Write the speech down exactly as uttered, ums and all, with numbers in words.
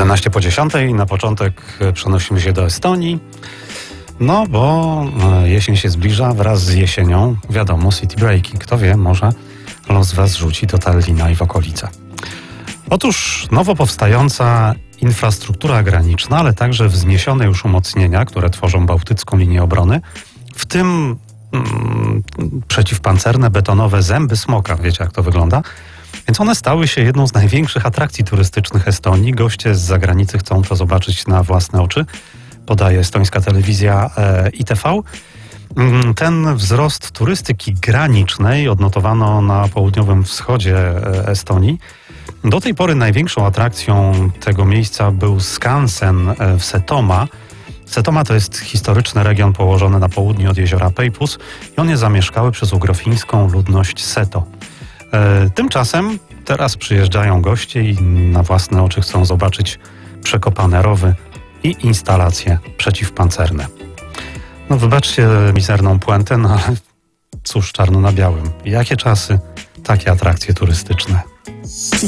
siedemnaście po dziesiątej. Na początek przenosimy się do Estonii. No bo jesień się zbliża, wraz z jesienią, wiadomo, city breaking. Kto wie, może los was rzuci do Tallina i w okolice. Otóż nowo powstająca infrastruktura graniczna, ale także wzniesione już umocnienia, które tworzą bałtycką linię obrony, w tym mm, przeciwpancerne betonowe zęby smoka, wiecie jak to wygląda? Więc one stały się jedną z największych atrakcji turystycznych Estonii. Goście z zagranicy chcą to zobaczyć na własne oczy, podaje estońska telewizja e, I T V. Ten wzrost turystyki granicznej odnotowano na południowym wschodzie Estonii. Do tej pory największą atrakcją tego miejsca był skansen w Setomaa. Setomaa to jest historyczny region położony na południe od jeziora Peipus i on jest zamieszkały przez ugrofińską ludność Seto. E, tymczasem teraz przyjeżdżają goście i na własne oczy chcą zobaczyć przekopane rowy i instalacje przeciwpancerne. No wybaczcie mizerną puentę, no ale cóż czarno na białym. Jakie czasy, takie atrakcje turystyczne.